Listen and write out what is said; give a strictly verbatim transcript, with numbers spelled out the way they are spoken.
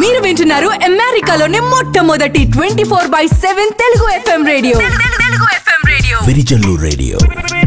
మీరు వింటున్నారు అమెరికాలోనే మొట్టమొదటి twenty four by seven Telugu FM radio Telugu FM radio Virijallu radio.